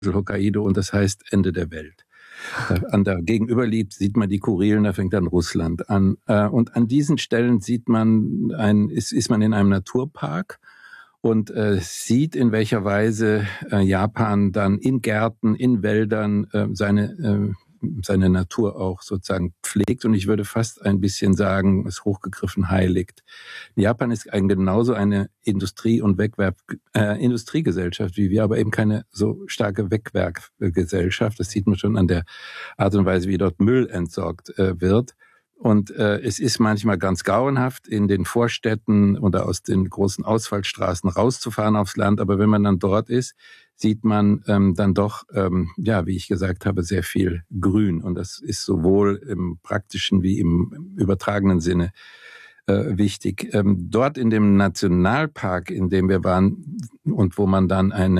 Hokkaido und das heißt Ende der Welt. An der Gegenüberliegt sieht man die Kurilen, da fängt dann Russland an. Und an diesen Stellen sieht man, ist man in einem Naturpark und sieht, in welcher Weise Japan dann in Gärten, in Wäldern seine Natur auch sozusagen pflegt. Und ich würde fast ein bisschen sagen, es hochgegriffen heiligt. Japan ist genauso eine Industrie- und Industriegesellschaft wie wir, aber eben keine so starke Wegwerfgesellschaft. Das sieht man schon an der Art und Weise, wie dort Müll entsorgt wird. Und es ist manchmal ganz grauenhaft, in den Vorstädten oder aus den großen Ausfallstraßen rauszufahren aufs Land. Aber wenn man dann dort ist, sieht man dann doch, wie ich gesagt habe, sehr viel Grün. Und das ist sowohl im praktischen wie im übertragenen Sinne wichtig. Dort in dem Nationalpark, in dem wir waren und wo man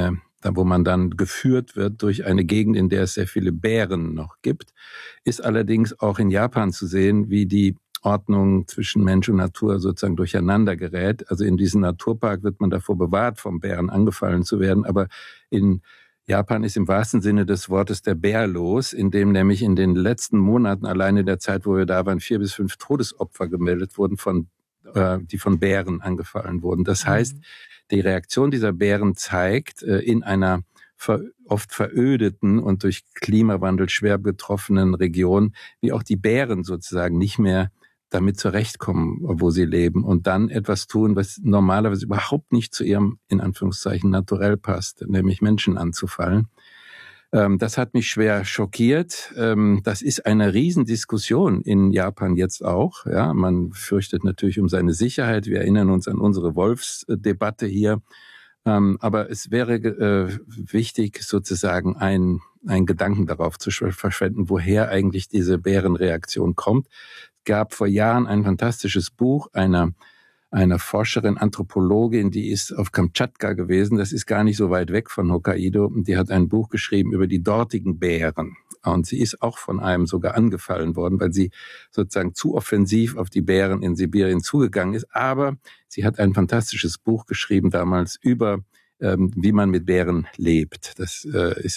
dann geführt wird durch eine Gegend, in der es sehr viele Bären noch gibt, ist allerdings auch in Japan zu sehen, wie die Ordnung zwischen Mensch und Natur sozusagen durcheinander gerät. Also in diesem Naturpark wird man davor bewahrt, vom Bären angefallen zu werden, aber in Japan ist im wahrsten Sinne des Wortes der Bär los, in dem nämlich in den letzten Monaten, alleine der Zeit, wo wir da waren, 4 bis 5 Todesopfer gemeldet wurden, die von Bären angefallen wurden. Das heißt, die Reaktion dieser Bären zeigt in einer oft verödeten und durch Klimawandel schwer betroffenen Region, wie auch die Bären sozusagen nicht mehr damit zurechtkommen, wo sie leben und dann etwas tun, was normalerweise überhaupt nicht zu ihrem, in Anführungszeichen, naturell passt, nämlich Menschen anzufallen. Das hat mich schwer schockiert. Das ist eine Riesendiskussion in Japan jetzt auch. Ja, man fürchtet natürlich um seine Sicherheit. Wir erinnern uns an unsere Wolfsdebatte hier. Aber es wäre wichtig, sozusagen einen Gedanken darauf zu verschwenden, woher eigentlich diese Bärenreaktion kommt. Es gab vor Jahren ein fantastisches Buch einer Forscherin, Anthropologin, die ist auf Kamtschatka gewesen. Das ist gar nicht so weit weg von Hokkaido. Und die hat ein Buch geschrieben über die dortigen Bären. Und sie ist auch von einem sogar angefallen worden, weil sie sozusagen zu offensiv auf die Bären in Sibirien zugegangen ist. Aber sie hat ein fantastisches Buch geschrieben damals über, wie man mit Bären lebt. Das ist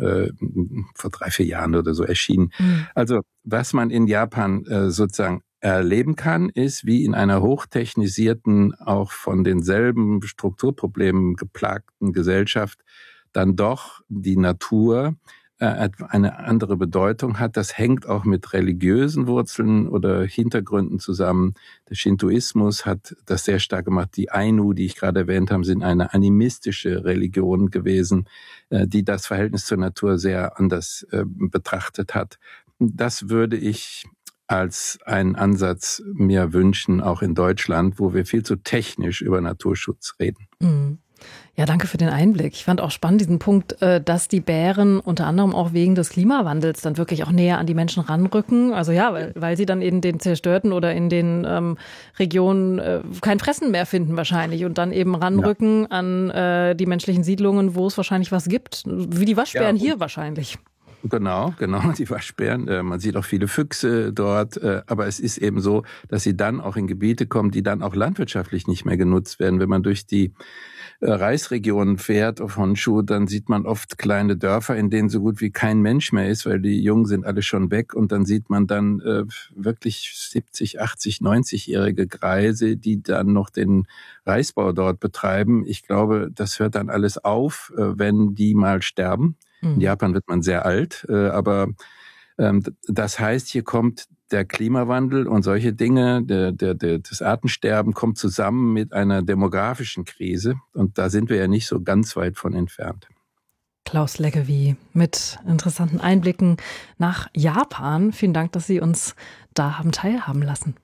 vor 3-4 Jahren oder so erschienen. Also was man in Japan sozusagen erleben kann, ist, wie in einer hochtechnisierten, auch von denselben Strukturproblemen geplagten Gesellschaft dann doch die Natur eine andere Bedeutung hat. Das hängt auch mit religiösen Wurzeln oder Hintergründen zusammen. Der Shintoismus hat das sehr stark gemacht. Die Ainu, die ich gerade erwähnt habe, sind eine animistische Religion gewesen, die das Verhältnis zur Natur sehr anders betrachtet hat. Das würde ich als einen Ansatz mir wünschen, auch in Deutschland, wo wir viel zu technisch über Naturschutz reden. Ja, danke für den Einblick. Ich fand auch spannend diesen Punkt, dass die Bären unter anderem auch wegen des Klimawandels dann wirklich auch näher an die Menschen ranrücken. Also ja, weil sie dann in den zerstörten oder in den Regionen kein Fressen mehr finden wahrscheinlich und dann eben ranrücken an die menschlichen Siedlungen, wo es wahrscheinlich was gibt. Wie die Waschbären hier wahrscheinlich. Genau, die Waschbären. Man sieht auch viele Füchse dort. Aber es ist eben so, dass sie dann auch in Gebiete kommen, die dann auch landwirtschaftlich nicht mehr genutzt werden. Wenn man durch die Reisregionen fährt auf Honshu, dann sieht man oft kleine Dörfer, in denen so gut wie kein Mensch mehr ist, weil die Jungen sind alle schon weg. Und dann sieht man dann wirklich 70, 80, 90-jährige Greise, die dann noch den Reisbau dort betreiben. Ich glaube, das hört dann alles auf, wenn die mal sterben. In Japan wird man sehr alt, aber das heißt, hier kommt der Klimawandel und solche Dinge, das Artensterben kommt zusammen mit einer demografischen Krise und da sind wir ja nicht so ganz weit von entfernt. Klaus Leggevi mit interessanten Einblicken nach Japan. Vielen Dank, dass Sie uns da haben teilhaben lassen.